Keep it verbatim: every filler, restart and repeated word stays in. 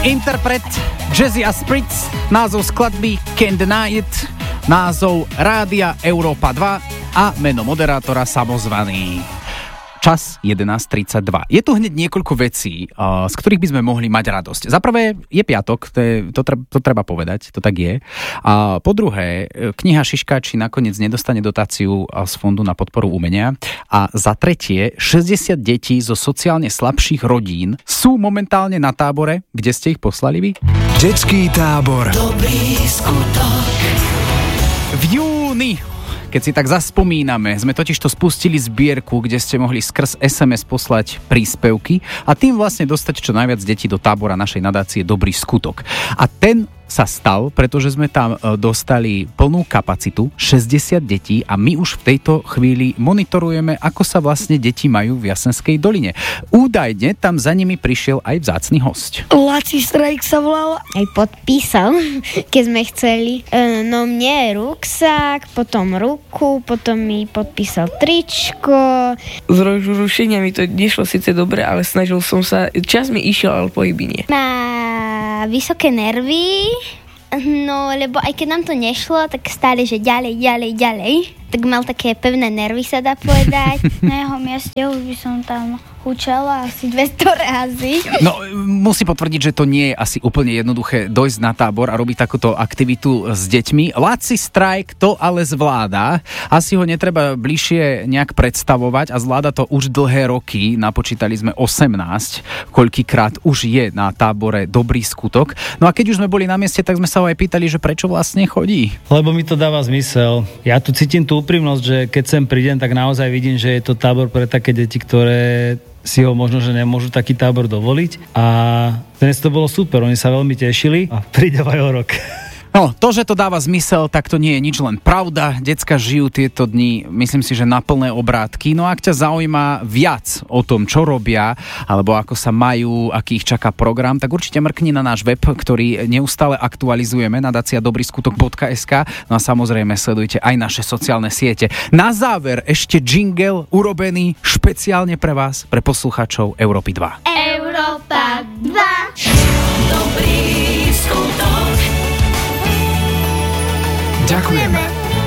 Interpret Jazzy a Spritz, názov skladby Can't Deny It, názov Rádia Európa dva a meno moderátora samozvaný. Čas jedenásť tridsaťdva. Je tu hneď niekoľko vecí, uh, z ktorých by sme mohli mať radosť. Za prvé je piatok, to, je, to, treba, to treba povedať, to tak je. A po druhé, kniha Šiškáči nakoniec nedostane dotáciu z Fondu na podporu umenia. A za tretie, šesťdesiat detí zo sociálne slabších rodín sú momentálne na tábore. Kde ste ich poslali vy? Detský tábor Dobrý skutok. V júni, keď si tak zaspomíname, sme totiž to spustili zbierku, kde ste mohli skrz es em es poslať príspevky a tým vlastne dostať čo najviac detí do tábora našej nadácie Dobrý skutok. A ten sa stal, pretože sme tam dostali plnú kapacitu, šesťdesiat detí a my už v tejto chvíli monitorujeme, ako sa vlastne deti majú v Jasenskej doline. Údajne tam za nimi prišiel aj vzácny hosť. Laci Strajk sa volal. Aj podpísal, keď sme chceli. No mne ruksak, potom ruku, potom mi podpísal tričko. Z rušenia mi to nešlo síce dobre, ale snažil som sa. Čas mi išiel, ale pohyby nie. Má vysoké nervy. No, lebo aj keď nám to nešlo, tak stále, že ďalej, ďalej, ďalej. Tak mal také pevné nervy, sa dá povedať. Na jeho mieste už by som tam hučala asi dvesto razy. No, musí potvrdiť, že to nie je asi úplne jednoduché dojsť na tábor a robiť takúto aktivitu s deťmi. Laci Strajk to ale zvláda. Asi ho netreba bližšie nejak predstavovať a zvláda to už dlhé roky. Napočítali sme osemnásť, koľkýkrát už je na tábore Dobrý skutok. No a keď už sme boli na mieste, tak sme sa ho aj pýtali, že prečo vlastne chodí. Lebo mi to dáva zmysel. Ja tu cítim tú úprimnosť, že keď sem prídem, tak naozaj vidím, že je to tábor pre také deti, ktoré si ho možno, že nemôžu taký tábor dovoliť. A dnes to bolo super, oni sa veľmi tešili a pridávajú o rok. No, to, že to dáva zmysel, tak to nie je nič len pravda. Decka žijú tieto dni, myslím si, že na plné obrátky. No a ak ťa zaujíma viac o tom, čo robia, alebo ako sa majú, aký ich čaká program, tak určite mrkni na náš web, ktorý neustále aktualizujeme, nadácia dobrý skutok bodka es ká. No a samozrejme sledujte aj naše sociálne siete. Na záver ešte jingle urobený špeciálne pre vás, pre poslucháčov Európy dva. Európa dva. Dobrý skutok. Ďakujeme.